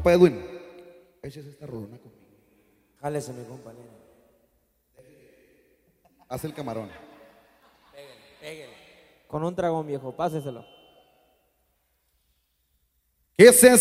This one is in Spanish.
compa Edwin, échese esta rolona conmigo. Jálese, mi compañero. Haz el camarón. Pégale. Con un dragón, viejo, páseselo. Que se